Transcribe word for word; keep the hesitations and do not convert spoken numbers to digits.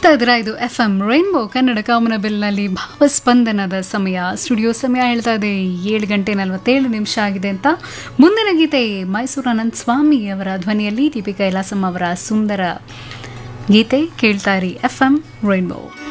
ಕೇಳ್ತಾ ಇದ್ದೀರಾ ಇದು ಎಫ್ ಎಂ ರೈನ್ಬೋ ಕನ್ನಡ ಕಾಮನಬಿಲ್ನಲ್ಲಿ ಭಾವಸ್ಪಂದನದ ಸಮಯ. ಸ್ಟುಡಿಯೋ ಸಮಯ ಹೇಳ್ತಾ ಇದೆ ಏಳು ಗಂಟೆ ನಲವತ್ತೇಳು ನಿಮಿಷ ಆಗಿದೆ ಅಂತ. ಮುಂದಿನ ಗೀತೆ ಮೈಸೂರು ಅನಂತ ಸ್ವಾಮಿ ಅವರ ಧ್ವನಿಯಲ್ಲಿ ಟಿ ಪಿ ಕೈಲಾಸಂ ಅವರ ಸುಂದರ ಗೀತೆ ಕೇಳ್ತಾ ಇರಿ ಎಫ್ ಎಂ ರೈನ್ಬೋ.